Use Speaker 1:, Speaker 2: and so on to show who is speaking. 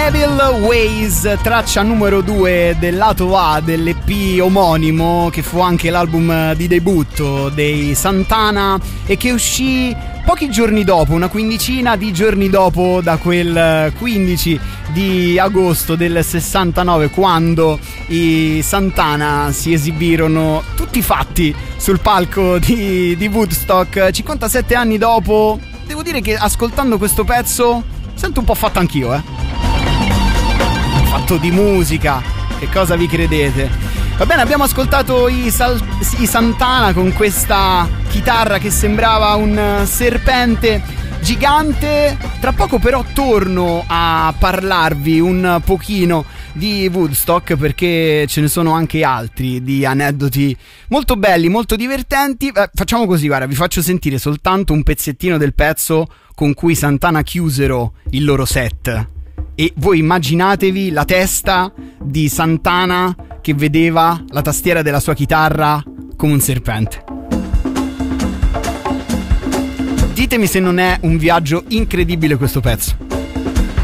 Speaker 1: Evil Ways, traccia numero 2 del lato A dell'EP omonimo, che fu anche l'album di debutto dei Santana e che uscì pochi giorni dopo, una quindicina di giorni dopo, da quel 15 di agosto del 69, quando i Santana si esibirono tutti fatti sul palco di Woodstock. 57 anni dopo, devo dire che ascoltando questo pezzo sento un po' fatto anch'io, fatto di musica, che cosa vi credete? Va bene, abbiamo ascoltato i Santana con questa chitarra che sembrava un serpente gigante. Tra poco però torno a parlarvi un pochino di Woodstock, perché ce ne sono anche altri di aneddoti molto belli, molto divertenti. Facciamo così, guarda, vi faccio sentire soltanto un pezzettino del pezzo con cui Santana chiusero il loro set. E voi immaginatevi la testa di Santana che vedeva la tastiera della sua chitarra come un serpente. Ditemi se non è un viaggio incredibile questo pezzo.